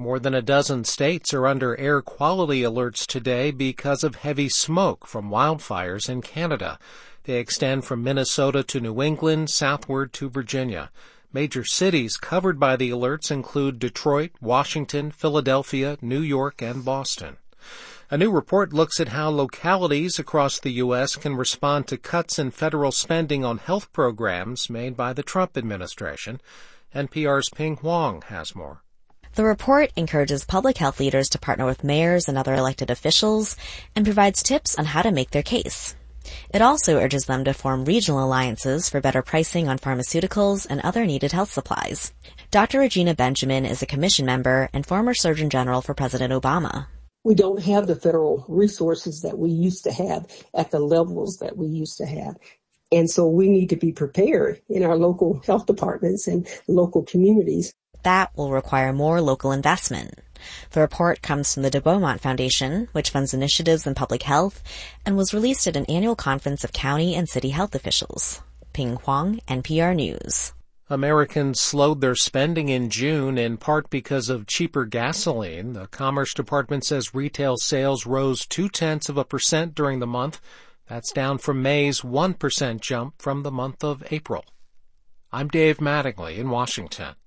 More than a dozen states are under air quality alerts today because of heavy smoke from wildfires in Canada. They extend from Minnesota to New England, southward to Virginia. Major cities covered by the alerts include Detroit, Washington, Philadelphia, New York, and Boston. A new report looks at how localities across the U.S. can respond to cuts in federal spending on health programs made by the Trump administration. NPR's Ping Huang has more. The report encourages public health leaders to partner with mayors and other elected officials and provides tips on how to make their case. It also urges them to form regional alliances for better pricing on pharmaceuticals and other needed health supplies. Dr. Regina Benjamin is a commission member and former Surgeon General for President Obama. We don't have the federal resources that we used to have at the levels that we used to have. And so we need to be prepared in our local health departments and local communities. That will require more local investment. The report comes from the de Beaumont Foundation, which funds initiatives in public health, and was released at an annual conference of county and city health officials. Ping Huang, NPR News. Americans slowed their spending in June in part because of cheaper gasoline. The Commerce Department says retail sales rose 0.2% during the month. That's down from May's 1% jump from the month of April. I'm Dave Mattingly in Washington.